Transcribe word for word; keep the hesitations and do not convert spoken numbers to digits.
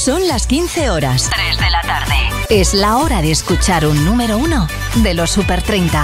Son las quince horas. tres de la tarde. Es la hora de escuchar un número uno de los Super treinta.